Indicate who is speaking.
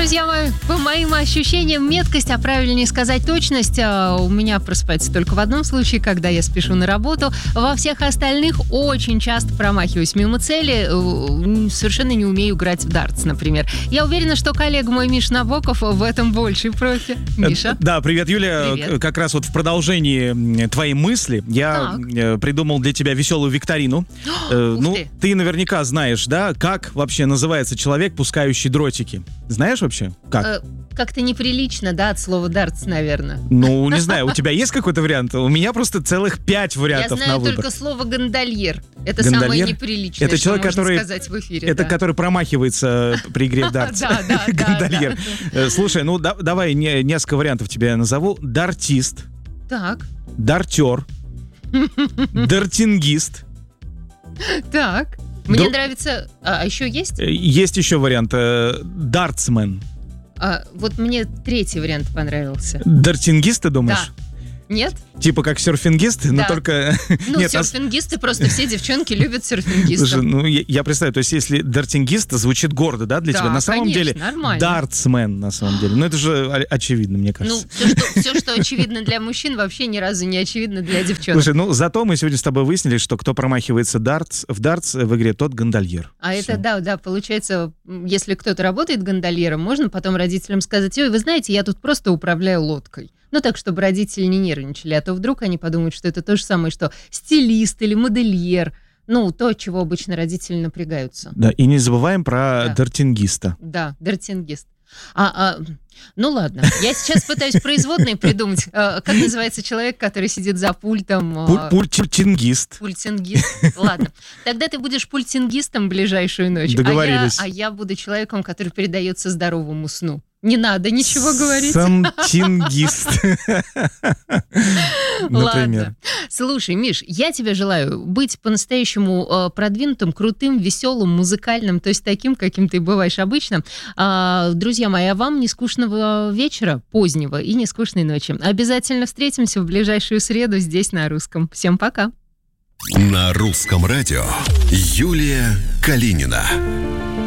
Speaker 1: Друзья мои, по моим ощущениям, меткость, а правильнее сказать точность, у меня просыпается только в одном случае, когда я спешу на работу. Во всех остальных очень часто промахиваюсь мимо цели, совершенно не умею играть в дартс, например. Я уверена, что коллега мой Миша Набоков в этом больший профи. Миша?
Speaker 2: Да, привет, Юля.
Speaker 1: Привет.
Speaker 2: Как раз вот в продолжении твоей мысли я придумал для тебя веселую викторину. Ты наверняка знаешь, да, как вообще называется человек, пускающий дротики. Знаешь вообще? Как?
Speaker 1: Как-то неприлично, да, от слова дартс, наверное.
Speaker 2: Ну, не знаю, у тебя есть какой-то вариант? У меня просто целых 5 вариантов на выбор.
Speaker 1: Я знаю только слово гондольер. Это
Speaker 2: Гондольер?
Speaker 1: самое неприличное,
Speaker 2: это
Speaker 1: что
Speaker 2: человек,
Speaker 1: можно
Speaker 2: который,
Speaker 1: сказать в эфире.
Speaker 2: Это который промахивается при игре в дартс.
Speaker 1: Да.
Speaker 2: Гондольер. Слушай, давай несколько вариантов тебе я назову. Дартист.
Speaker 1: Так.
Speaker 2: Дартер. Дартингист.
Speaker 1: Так. Мне нравится... А еще есть?
Speaker 2: Есть еще вариант. Дартсмен.
Speaker 1: Вот мне третий вариант понравился.
Speaker 2: Дартингист, ты думаешь?
Speaker 1: Да. Нет?
Speaker 2: Типа как серфингист, но только...
Speaker 1: Нет, серфингисты, просто все девчонки любят серфингистов.
Speaker 2: Слушай, я представляю, то есть если дартингист звучит гордо, да, для тебя? На самом деле, дартсмен, на самом деле. Ну, это же очевидно, мне кажется.
Speaker 1: Все, что очевидно для мужчин, вообще ни разу не очевидно для девчонок.
Speaker 2: Слушай, зато мы сегодня с тобой выяснили, что кто промахивается в дартс в игре, тот гондольер.
Speaker 1: Это, да, получается, если кто-то работает гондольером, можно потом родителям сказать: ой, вы знаете, я тут просто управляю лодкой. Ну, так, чтобы родители не нервничали, а то вдруг они подумают, что это то же самое, что стилист или модельер. Ну, то, от чего обычно родители напрягаются.
Speaker 2: Да, и не забываем про дартингиста.
Speaker 1: Да, дартингист. Ну ладно, я сейчас пытаюсь производные придумать. Как называется человек, который сидит за пультом?
Speaker 2: Пультингист.
Speaker 1: Пультингист. Ладно. Тогда ты будешь пультингистом ближайшую ночь.
Speaker 2: Договорились.
Speaker 1: А я буду человеком, который передается здоровому сну. Не надо ничего говорить.
Speaker 2: Самтингист.
Speaker 1: Ладно. Слушай, Миш, я тебе желаю быть по-настоящему продвинутым, крутым, веселым, музыкальным, то есть таким, каким ты бываешь обычно. Друзья мои, а вам не скучного вечера, позднего, и не скучной ночи. Обязательно встретимся в ближайшую среду здесь, на Русском. Всем пока.
Speaker 3: На Русском радио Юлия Калинина.